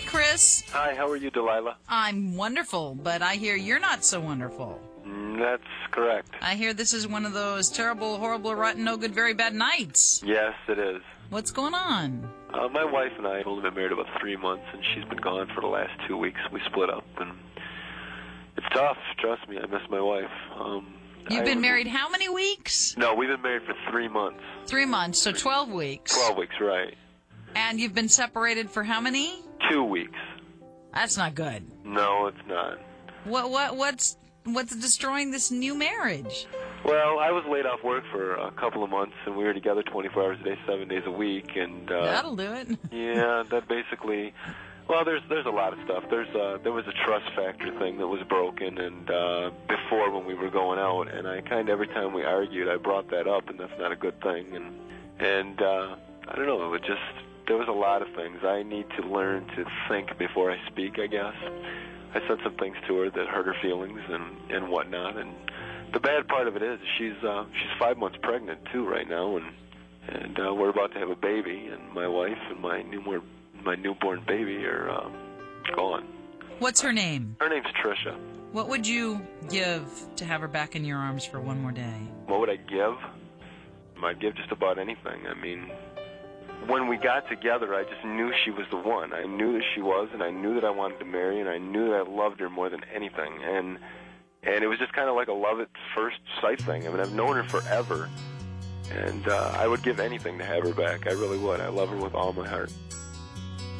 Chris. Hi, how are you, Delilah? I'm wonderful, but I hear you're not so wonderful. That's correct. I hear this is one of those terrible, horrible, rotten, no good, very bad nights. Yes, it is. What's going on? My wife and I have only been married about 3 months, and she's been gone for the last 2 weeks. We split up, and it's tough. Trust me, I miss my wife. You've been married how many weeks? No, we've been married for 3 months. 3 months, so 12 weeks. 12 weeks, right. And you've been separated for how many? 2 weeks. That's not good. No, it's not. What's destroying this new marriage? Well, I was laid off work for a couple of months, and we were together 24 hours a day, 7 days a week, and that'll do it. Yeah, that basically. Well, there's a lot of stuff. There was a trust factor thing that was broken, and before when we were going out, and I kind of every time we argued, I brought that up, and that's not a good thing, and I don't know, it just there was a lot of things. I need to learn to think before I speak, I guess. I said some things to her that hurt her feelings and whatnot, and the bad part of it is she's 5 months pregnant too right now, and we're about to have a baby, and my wife and my newborn baby are gone. What's her name? Her name's Tricia. What would you give to have her back in your arms for one more day? What would I give? I'd give just about anything. I mean, when we got together, I just knew she was the one. I knew that she was, and I knew that I wanted to marry, and I knew that I loved her more than anything. And it was just kind of like a love at first sight thing. I mean, I've known her forever, and I would give anything to have her back. I really would. I love her with all my heart.